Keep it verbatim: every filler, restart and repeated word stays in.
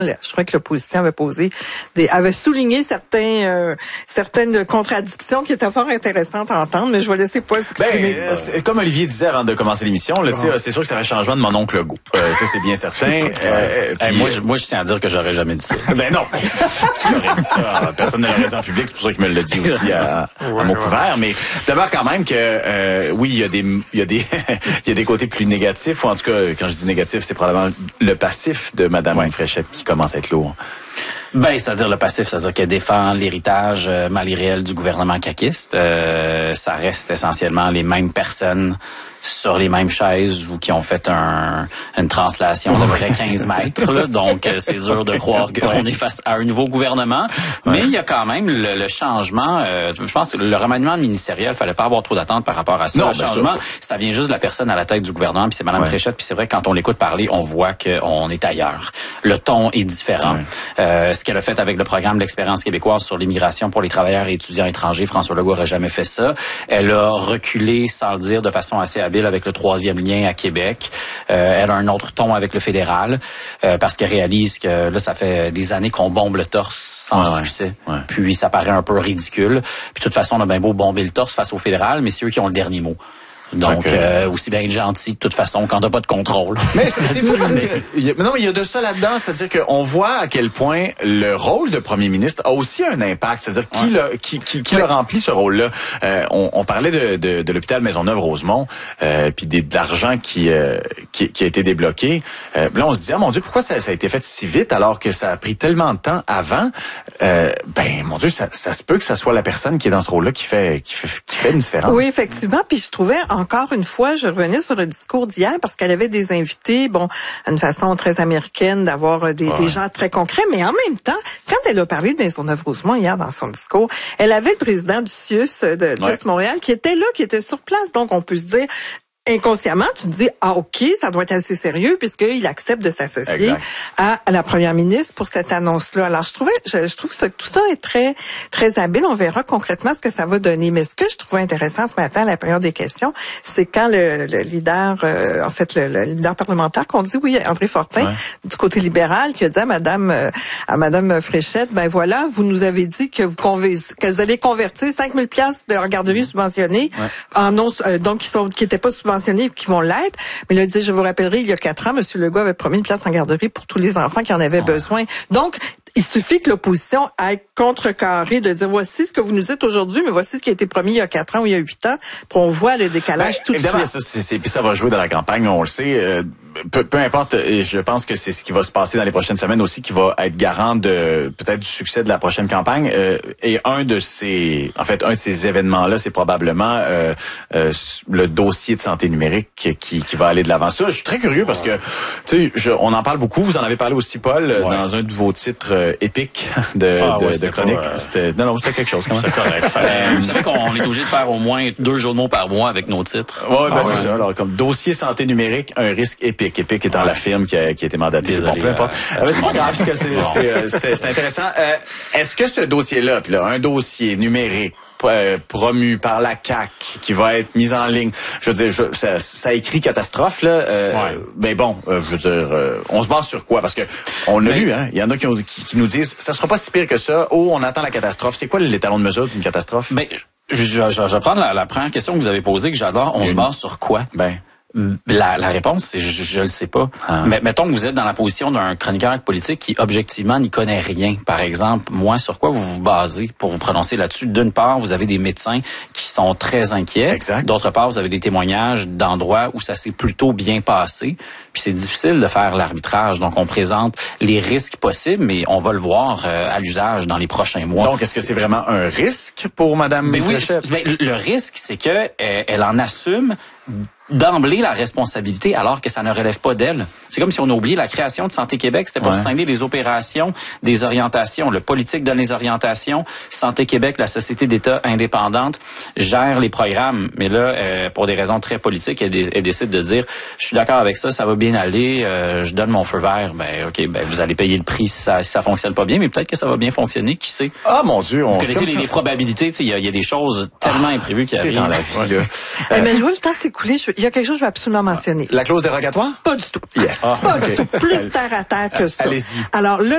Je trouvais que l'opposition avait posé des, avait souligné certains, euh, certaines contradictions qui étaient fort intéressantes à entendre, mais je vais laisser Paul s'exprimer. Ben, euh, comme Olivier disait avant de commencer l'émission, là, oh. c'est sûr que ça va changement de mon oncle Legault. Euh, ça, c'est bien certain. euh, hey, moi, je, moi, je tiens à dire que j'aurais jamais dit ça. Ben non. Qui aurait dit ça? Personne ne l'aurait dit en public, c'est pour ça qu'il me l'a dit aussi à, à mon couvert. Mais d'abord, quand même, que euh, oui, il y a des, il y a des, il y a des côtés plus négatifs, ou en tout cas, quand je dis négatif, c'est probablement le passif de Madame ouais. Fréchette qui commence à être lourd. Ben, c'est-à-dire le passif, c'est-à-dire qu'elle défend l'héritage euh, mal et réel du gouvernement caquiste. Euh, ça reste essentiellement les mêmes personnes sur les mêmes chaises ou qui ont fait un, une translation d'à peu près quinze mètres. Là, donc, euh, c'est dur de croire qu'on est face à un nouveau gouvernement. Ouais. Mais il y a quand même le, le changement. Euh, je pense que le remaniement ministériel, fallait pas avoir trop d'attentes par rapport à ça. Non, le changement, ça, ça vient juste de la personne à la tête du gouvernement, puis c'est Mme ouais. Fréchette. Puis c'est vrai, quand on l'écoute parler, on voit qu'on est ailleurs. Le ton est différent. Ouais. Euh, ce qu'elle a fait avec le programme de l'expérience québécoise sur l'immigration pour les travailleurs et étudiants étrangers, François Legault n'aurait jamais fait ça. Elle a reculé, sans le dire, de façon assez habile avec le troisième lien à Québec. Euh, elle a un autre ton avec le fédéral euh, parce qu'elle réalise que là, ça fait des années qu'on bombe le torse sans ouais, succès. Ouais. Puis ça paraît un peu ridicule. Puis de toute façon, on a bien beau bomber le torse face au fédéral, mais c'est eux qui ont le dernier mot. Donc, okay. euh, aussi bien être gentil de toute façon quand t'as pas de contrôle. Mais c'est fou parce que, il y a, non, mais il y a de ça là-dedans, c'est-à-dire qu'on voit à quel point le rôle de premier ministre a aussi un impact, c'est-à-dire ouais. qui, le, qui, qui, qui ouais. le remplit ce rôle-là. Euh, on, on parlait de, de, de l'hôpital Maisonneuve-Rosemont, euh, puis de l'argent qui, euh, qui, qui a été débloqué. Euh, là, on se dit, ah mon Dieu, pourquoi ça, ça a été fait si vite alors que ça a pris tellement de temps avant? Euh, ben, mon Dieu, ça, ça se peut que ça soit la personne qui est dans ce rôle-là qui fait, qui fait, qui fait une différence. Oui, effectivement, puis je trouvais encore une fois, je revenais sur le discours d'hier parce qu'elle avait des invités, bon, une façon très américaine d'avoir des, ouais. des gens très concrets, mais en même temps, quand elle a parlé de Maisonneuve-Rosemont hier dans son discours, elle avait le président du C I U S de, de ouais. Montréal qui était là, qui était sur place, donc on peut se dire, inconsciemment, tu te dis, ah ok, ça doit être assez sérieux puisqu'il accepte de s'associer à, à la première ministre pour cette annonce-là. Alors, je trouvais, je, je trouve que tout ça est très, très habile. On verra concrètement ce que ça va donner. Mais ce que je trouvais intéressant ce matin à la période des questions, c'est quand le, le leader, euh, en fait, le, le leader parlementaire qu'on dit, oui, André Fortin, ouais. du côté libéral, qui a dit à Madame, euh, à Madame Fréchette, ben voilà, vous nous avez dit que vous, conv- que vous allez convertir cinq mille piastres de garderie subventionnée ouais. en non, euh, donc qui sont, qui étaient pas subventionnés qui vont l'être. Mais il a dit, je vous rappellerai, il y a quatre ans, M. Legault avait promis une place en garderie pour tous les enfants qui en avaient oh. besoin. Donc, il suffit que l'opposition aille contrecarrer de dire, voici ce que vous nous dites aujourd'hui, mais voici ce qui a été promis il y a quatre ans ou il y a huit ans, puis on voit le décalage ben, tout de suite. Ça, c'est, c'est, puis ça va jouer dans la campagne, on le sait. Euh, peu, peu importe, et je pense que c'est ce qui va se passer dans les prochaines semaines aussi qui va être garant de peut-être du succès de la prochaine campagne. Euh, et un de ces, en fait, un de ces événements-là, c'est probablement euh, euh, le dossier de santé numérique qui, qui, qui va aller de l'avant. Ça, je suis très curieux parce que, tu sais, on en parle beaucoup. Vous en avez parlé aussi, Paul, ouais. dans un de vos titres euh, épiques de, ah, de, ouais, de chronique. Pas, euh... C'était, non, non, c'était quelque chose. C'était correct. Fallait, vous savez qu'on est obligé de faire au moins deux jeux de mots par mois avec nos titres. Ouais, ben ah, c'est ouais. ça. Alors, comme dossier santé numérique, un risque épique. Épique étant ouais. la firme qui a, qui a été mandatée. Désolé, bon, peu importe. Euh, euh, c'est pas grave, parce que c'est, c'est, c'est, c'est intéressant. Euh, est-ce que ce dossier-là, puis là, un dossier numérique euh, promu par la C A Q, qui va être mis en ligne, je veux dire, je, ça, ça écrit catastrophe, là, euh, ouais. mais bon, euh, je veux dire, euh, on se base sur quoi? Parce que on l'a vu, hein, il y en a qui, ont, qui, qui nous disent, ça sera pas si pire que ça, oh, on attend la catastrophe. C'est quoi l'étalon de mesure d'une catastrophe? Ben, je, je, je, je vais prendre la, la première question que vous avez posée, que j'adore. On Une. se base sur quoi? Ben... La, la réponse, c'est je, je le sais pas. Ah. Mais mettons que vous êtes dans la position d'un chroniqueur politique qui, objectivement, n'y connaît rien. Par exemple, moi, sur quoi vous vous basez pour vous prononcer là-dessus? D'une part, vous avez des médecins qui sont très inquiets. Exact. D'autre part, vous avez des témoignages d'endroits où ça s'est plutôt bien passé. Puis c'est difficile de faire l'arbitrage. Donc, on présente les risques possibles, mais on va le voir euh, à l'usage dans les prochains mois. Donc, est-ce que c'est vraiment un risque pour Mme Fréchette? Oui, mais le risque, c'est que euh, elle en assume d'emblée la responsabilité alors que ça ne relève pas d'elle. C'est comme si on a oublié la création de Santé Québec, c'était pour ouais. scinder les opérations des orientations. Le politique donne les orientations, Santé Québec, la société d'État indépendante, gère les programmes. Mais là, euh, pour des raisons très politiques, elle, elle décide de dire, je suis d'accord avec ça, ça va bien aller, euh, je donne mon feu vert. Ben ok, ben vous allez payer le prix si ça, si ça fonctionne pas bien, mais peut-être que ça va bien fonctionner, qui sait. Ah mon Dieu, on vous connaissez les, les probabilités, il y, y a des choses tellement ah, imprévues qui arrivent. Dans la vie, là. euh, mais je vois le temps s'écouler. Je, il y a quelque chose que je veux absolument mentionner. La clause dérogatoire? Pas du tout. Yes. Pas okay. du tout. Plus terre à terre que ça. Allez-y. Alors, le